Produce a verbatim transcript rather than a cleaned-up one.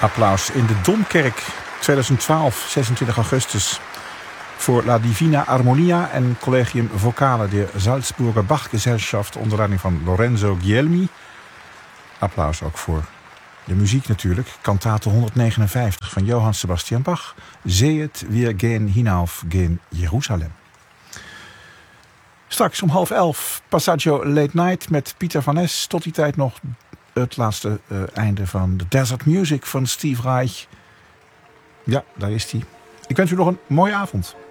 Applaus in de Domkerk tweeduizend twaalf, zesentwintig augustus. Voor La Divina Armonia en Collegium Vocale der Salzburger Bachgesellschaft onder leiding van Lorenzo Guglielmi. Applaus ook voor de muziek natuurlijk. Kantate honderdnegenenvijftig van Johann Sebastian Bach. Sehet, wir gehen hinauf gen Jeruzalem. Straks om half elf Passaggio Late Night met Pieter van Es. Tot die tijd nog het laatste uh, einde van de Desert Music van Steve Reich. Ja, daar is hij. Ik wens u nog een mooie avond.